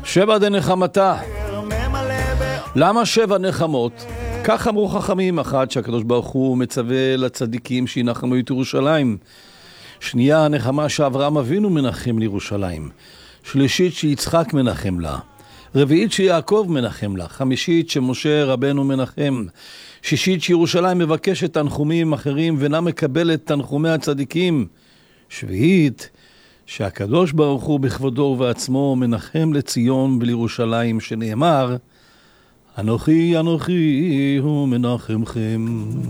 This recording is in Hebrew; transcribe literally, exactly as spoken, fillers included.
שבע דנחמתה. למה שבע נחמות? כך אמרו חכמים. אחת, שהקדוש ברוך הוא מצווה לצדיקים שינחמו את ירושלים. שנייה, נחמה שאברהם אבינו מנחם לירושלים. שלישית, שיצחק מנחם לה. רביעית, שיעקב מנחם לה. חמישית, שמשה רבנו מנחם. שישית, שירושלים מבקשת תנחומים אחרים ואינה מקבלת תנחומי הצדיקים. שביעית, שהקדוש ברוך הוא בכבודו ובעצמו מנחם לציון ולירושלים, שנאמר, אנוכי אנוכי הוא מנחמכם.